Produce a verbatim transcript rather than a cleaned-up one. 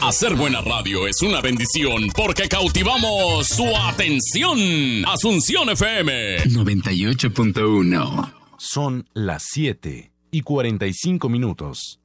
Hacer buena radio es una bendición porque cautivamos su atención. Asunción F M noventa y ocho punto uno. Son las siete y cuarenta y cinco minutos.